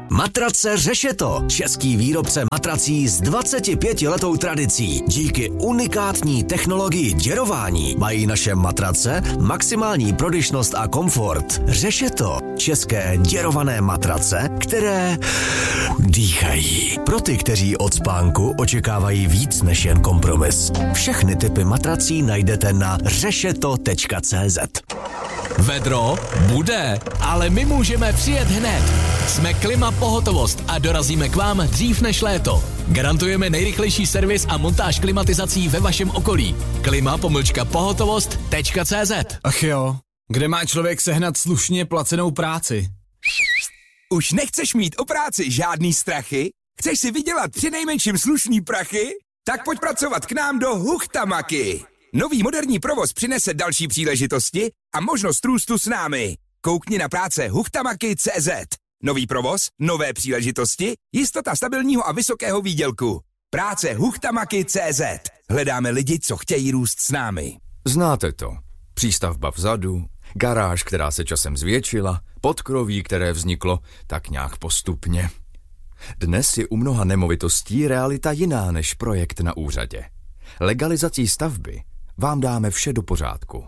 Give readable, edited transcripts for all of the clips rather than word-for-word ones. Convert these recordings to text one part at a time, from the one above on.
Matrace Řešeto, český výrobce matrací s 25letou tradicí. Díky unikátní technologii děrování mají naše matrace maximální prodyšnost a komfort. Řešeto, české děrované matrace, které dýchají. Pro ty, kteří od spánku očekávají víc než jen kompromis. Všechny typy matrací najdete na řešeto.cz. Vedro bude, ale my můžeme přijet hned. Jsme Klima Pohotovost a dorazíme k vám dřív než léto. Garantujeme nejrychlejší servis a montáž klimatizací ve vašem okolí. klima-pohotovost.cz. Ach jo, kde má člověk sehnat slušně placenou práci? Už nechceš mít o práci žádný strachy? Chceš si vydělat přinejmenším slušný prachy? Tak pojď pracovat k nám do Huchtamaky. Nový moderní provoz přinese další příležitosti a možnost růstu s námi. Koukni na práce Huchtamaky.cz. Nový provoz, nové příležitosti, jistota stabilního a vysokého výdělku. Práce Huchtamaky.cz. Hledáme lidi, co chtějí růst s námi. Znáte to. Přístavba vzadu, garáž, která se časem zvětšila, podkroví, které vzniklo tak nějak postupně. Dnes je u mnoha nemovitostí realita jiná než projekt na úřadě. Legalizací stavby vám dáme vše do pořádku.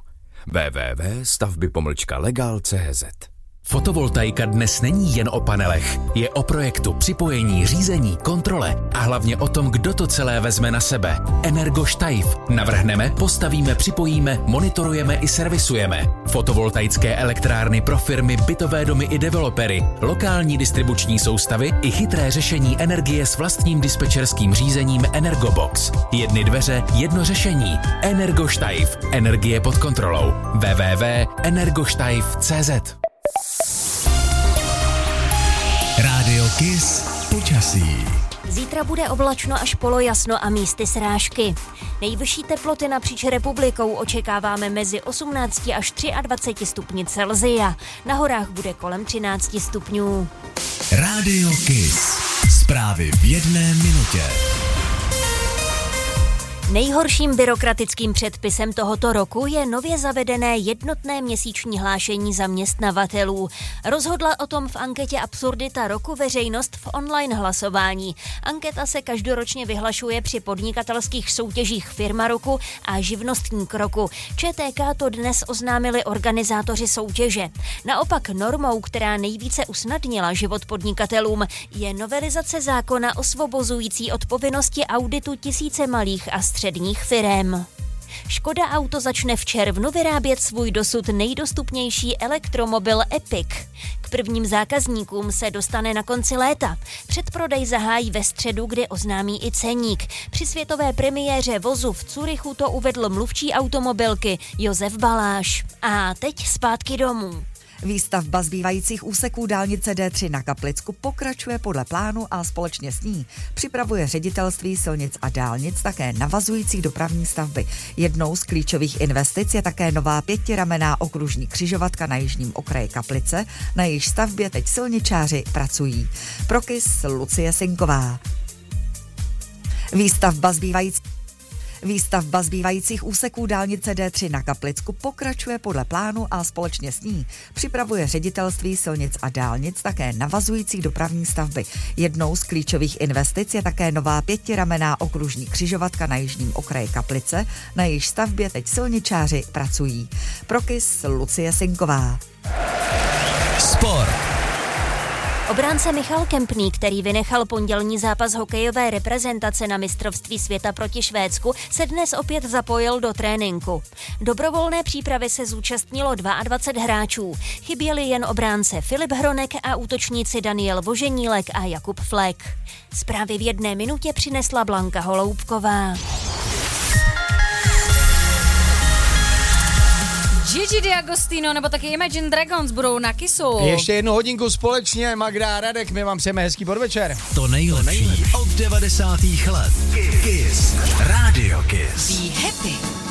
www.stavby-legal.cz. Fotovoltaika dnes není jen o panelech. Je o projektu, připojení, řízení, kontrole a hlavně o tom, kdo to celé vezme na sebe. Energoštajf. Navrhneme, postavíme, připojíme, monitorujeme i servisujeme. Fotovoltaické elektrárny pro firmy, bytové domy i developery, lokální distribuční soustavy i chytré řešení energie s vlastním dispečerským řízením Energobox. Jedny dveře, jedno řešení. Energoštajf. Energie pod kontrolou. www.energoštajf.cz. Rádio Kiss počasí. Zítra bude oblačno až polojasno a místy srážky. Nejvyšší teploty napříč republikou očekáváme mezi 18 až 23 stupni Celsia. Na horách bude kolem 13 stupňů. Rádio Kiss. Zprávy v jedné minutě. Nejhorším byrokratickým předpisem tohoto roku je nově zavedené jednotné měsíční hlášení zaměstnavatelů. Rozhodla o tom v anketě Absurdita roku veřejnost v online hlasování. Anketa se každoročně vyhlašuje při podnikatelských soutěžích Firma roku a Živnostník roku. ČTK to dnes oznámili organizátoři soutěže. Naopak normou, která nejvíce usnadnila život podnikatelům, je novelizace zákona osvobozující od povinnosti auditu tisíce malých a středních firem. Škoda Auto začne v červnu vyrábět svůj dosud nejdostupnější elektromobil Epic. K prvním zákazníkům se dostane na konci léta. Předprodej zahájí ve středu, kdy oznámí i ceník. Při světové premiéře vozu v Curychu to uvedl mluvčí automobilky Josef Baláš. A teď zpátky domů. Výstavba zbývajících úseků dálnice D3 na Kaplicku pokračuje podle plánu a společně s ní připravuje Ředitelství silnic a dálnic také navazující dopravní stavby. Jednou z klíčových investic je také nová 5ramenná okružní křižovatka na jižním okraji Kaplice, na jejíž stavbě teď silničáři pracují. Pro KIS Lucie Sinková. Výstavba zbývajících úseků dálnice D3 na Kaplicku pokračuje podle plánu a společně s ní připravuje Ředitelství silnic a dálnic také navazující dopravní stavby. Jednou z klíčových investic je také nová 5ramenná okružní křižovatka na jižním okraji Kaplice, na jejíž stavbě teď silničáři pracují. Pro KIS Lucie Sinková. Sport. Obránce Michal Kempný, který vynechal pondělní zápas hokejové reprezentace na mistrovství světa proti Švédsku, se dnes opět zapojil do tréninku. Dobrovolné přípravy se zúčastnilo 22 hráčů. Chyběli jen obránce Filip Hronek a útočníci Daniel Voženílek a Jakub Flek. Zprávy v jedné minutě přinesla Blanka Holoubková. Gigi D'Agostino nebo taky Imagine Dragons budou na Kissu. Ještě 1 hodinku společně, Magda a Radek, my vám přejeme hezký podvečer. To nejlepší od 90. let. Kiss. Radio Kiss. Be happy.